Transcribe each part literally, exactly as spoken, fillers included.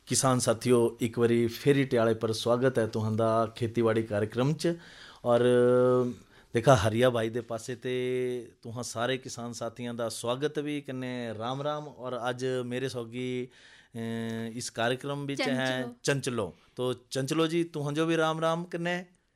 किसान साथियों एक बारी फेरी टियाले पर स्वागत है तुहांदा खेतीबाड़ी कार्यक्रम च। और देखा हरिया भाई दे पासे ते तुहां सारे किसान साथियों का स्वागत भी कन्ने राम राम। और अज मेरे सौगी इस कार्यक्रम विच है चंचलो। तो चंचलो जी तुहां जो भी राम राम कन्ने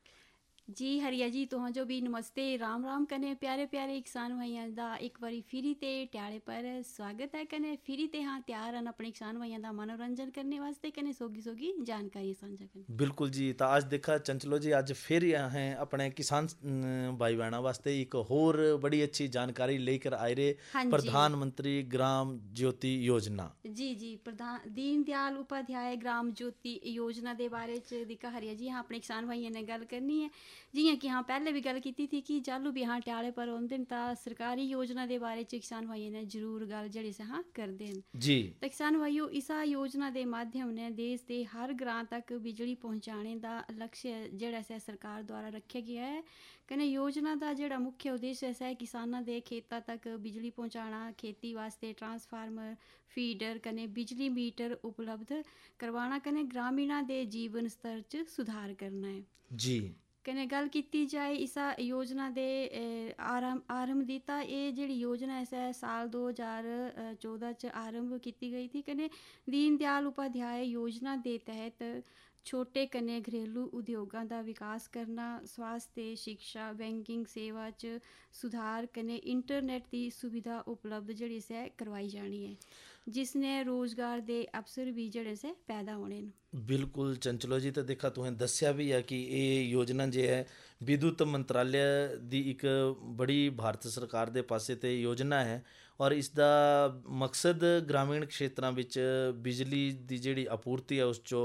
जी हरिया जी तुहां जो भी नमस्ते राम राम कने प्यारे प्यारे किसान भाइयों दा एक बारी फिरी ते ट्याले पर स्वागत है कने फिरी ते हाँ तैयार हैं अपने किसान भाइयों दा मनोरंजन करने वास्ते कने सोगी सोगी जानकारी साझा करने। बिल्कुल जी। तो आज देखा चंचलो जी अज फिर हैं अपने किसान भाई बहनों वास्ते एक होर बड़ी अच्छी जानकारी लेकर आए रहे। हाँ जी प्रधानमंत्री ग्राम ज्योति योजना। जी जी प्रधान दीन दयाल उपाध्याय ग्राम ज्योति योजना के बारे च दिखा हरिया जी हाँ अपने किसान भाइयों ने गल करनी है। जियां कि हाँ पहले भी गल की थी कि जालू भी हाँ ट्याले पर आते हैं तो सरकारी योजना के बारे च किसान भाइयों ने जरूर गल जड़ी से हाँ करते हैं जी। तो किसान भाइयों इस योजना के माध्यम ने देश के हर ग्रां तक बिजली पहुँचाने का लक्ष्य जड़ा से सरकार द्वारा रखा गया है। कने योजना का जड़ा मुख्य उद्देश्य है किसानों के खेतों तक बिजली पहुँचाना, खेती वास्ते ट्रांसफार्मर फीडर कने बिजली मीटर उपलब्ध करवाना कने ग्रामीणा दे जीवन स्तर च सुधार करना है। जी कने गल की जाए इस योजना दे आरंभ आरंभ दी तां ये जिहड़ी योजना है साल दो हज़ार चौदह च आरंभ की गई थी। कने दीन दयाल उपाध्याय योजना के तहत छोटे कने घरेलू उद्योगों का विकास करना, स्वास्थ्य शिक्षा बैंकिंग सेवा च सुधार कने इंटरनेट की सुविधा उपलब्ध जड़ी से करवाई जानी है जिसने रोजगार के अवसर भी जड़े से पैदा होने। बिल्कुल चंचलो जी। तो देखा तुहें दस्या भी है कि ये योजना जो है विद्युत मंत्रालय की एक बड़ी भारत सरकार के पासे ते योजना है। और इसका मकसद ग्रामीण क्षेत्रों में बिजली की जिहड़ी आपूर्ति है उस चो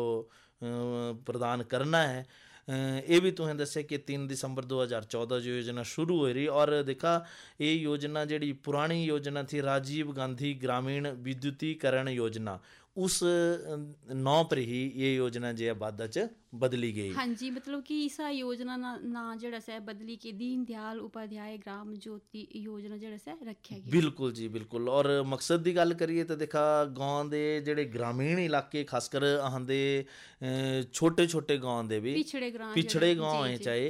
प्रदान करना है। ये भी तुहें दस्या कि तीन दिसंबर दो हज़ार चौदह जो योजना शुरू हो रही। और देखा ये योजना जिहड़ी पुरानी योजना थी राजीव गांधी ग्रामीण विद्युतीकरण योजना उस नौ पर ही ये योजना जो है बाद च बदली गई। हाँ जी मतलब कि इस योजना ना, ना जड़ा से बदली के दीन दयाल उपाध्याय ग्राम ज्योति योजना जड़ा से रखा गया। बिल्कुल जी बिल्कुल। और मकसद की गल करिए तो देखा गाँव के जेडे ग्रामीण इलाके खासकर आंदे छोटे छोटे गाँव दे भी पिछड़े ग्रां पिछड़े गाँव हैं चाहे